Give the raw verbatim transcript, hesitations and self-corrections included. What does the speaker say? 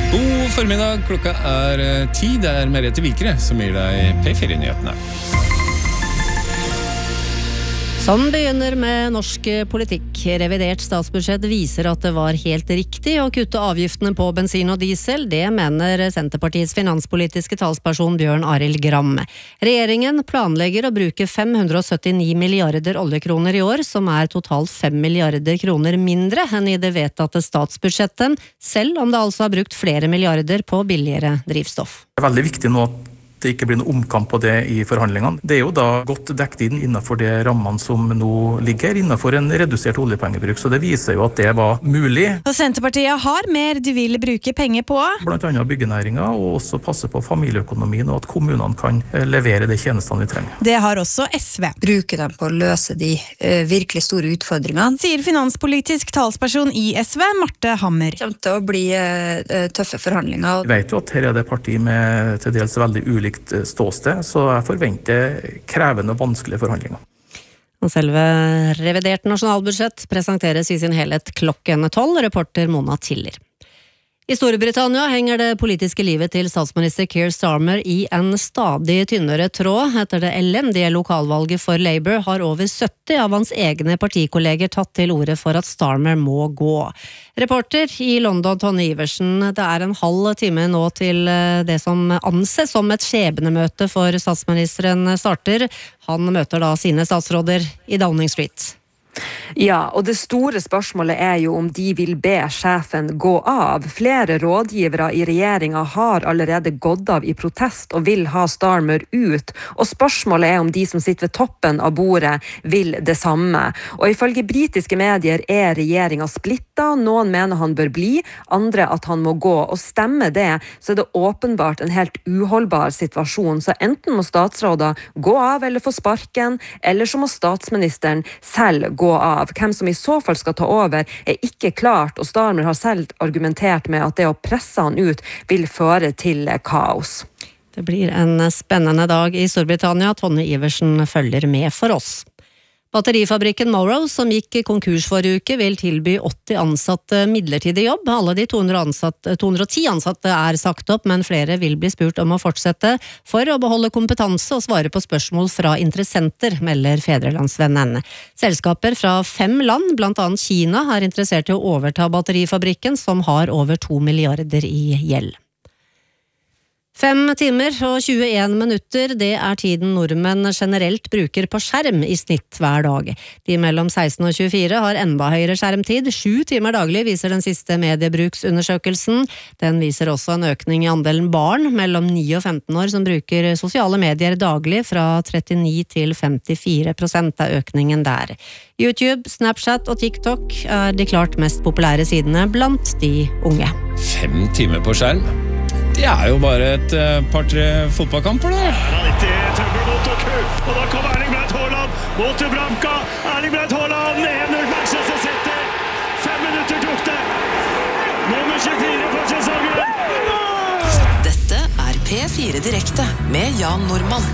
God formiddag, klokka er ti, det er Merete Vikre som gir deg P fire-nyhetene. Som begynner med norsk politikk. Revidert statsbudsjett viser at det var helt riktig å kutte avgiftene på bensin og diesel. Det mener Senterpartiets finanspolitiske talsperson Bjørn Arild Gram. Regjeringen planlegger å bruke fem hundre syttini milliarder oljekroner i år, som er totalt fem milliarder kroner mindre enn i det vedtatte statsbudsjettet, selv om det altså har brukt flere milliarder på billigere drivstoff. Det er veldig viktig nå at det ikke blir noen omkamp på det i forhandlingene. Det er jo da godt dekket inn innenfor de rammene som nå ligger innenfor en redusert oljepengebruk, så det viser jo at det var mulig. Og Senterpartiet har mer de vil bruke penger på. Blant annet byggenæringa, og også passe på familieøkonomien, og at kommunene kan levere de tjenestene vi trenger. Det har også S V. Bruke dem på å løse de uh, virkelig store utfordringene. Sier finanspolitisk talsperson i S V, Marte Hammer. Det kommer til å bli uh, tøffe forhandlinger. Vi vet jo at her er det parti med til dels veldig ulik ståsted, så jeg forventer krevende og vanskelige forhandlinger. Og selve revidert nasjonalbudsjett presenteres i sin helhet klokken tolv, reporter Mona Tiller. I Storbritannia henger det politiske livet til statsminister Keir Starmer i en stadig tynnere tråd. Etter det elendige lokalvalget for Labour har over sytti av hans egne partikolleger tatt til orde for at Starmer må gå. Reporter i London, Tonje Iversen, det er en halv time nå til det som anses som et skjebnemøte for statsministeren starter. Han møter da sine statsråder i Downing Street. Ja, og det store spørsmålet er jo om de vil be sjefen gå av. Flere rådgivere i regjeringa har allerede gått av i protest og vil ha Starmer ut. Og spørsmålet er om de som sitter ved toppen av bordet vil det samme. Og ifølge britiske medier er regjeringa splitta. Noen mener han bør bli, andre at han må gå. Og stemmer det, så er det åpenbart en helt uholdbar situasjon. Så enten må statsråder gå av eller få sparken, eller så må statsministeren selv gå av. Hvem som i så fall skal ta over er ikke klart, og Starmer har selv argumentert med at det å presse han ut vil føre til kaos. Det blir en spennende dag i Storbritannia. Tonje Iversen følger med for oss. Batterifabrikken Morrow, som gikk konkurs forrige uke, vil tilby åtti ansatte midlertidig jobb. Alle de to hundre ansatte, to hundre og ti ansatte er sagt opp, men flere vil bli spurt om å fortsette for å beholde kompetanse og svare på spørsmål fra interessenter, melder Fedrelandsvennen. Selskaper fra fem land, blant annet Kina, er interessert i å overta batterifabrikken, som har over to milliarder i gjeld. Fem timer og tjueen minutter, det er tiden nordmenn generelt bruker på skjerm i snitt hver dag. De mellom seksten og tjuefire har enda høyere skjermtid. Sju timer daglig viser den siste mediebruksundersøkelsen. Den viser også en økning i andelen barn mellom ni og femten år som bruker sosiale medier daglig, fra trettini til femtifire prosent av økningen der. YouTube, Snapchat og TikTok er de klart mest populære sidene blant de unge. Fem timer på skjerm? Det er jo bare et uh, par-tre fotballkamper da. Ja, litt i trøbbel mot Doku, og da kommer Erling Braut Haaland mot Dubravka. Erling Braut Haaland, en null Manchester City. Fem minutter tok det. Nummer tjuefire for sesongen. Dette er P fire Direkte med Jan Normann.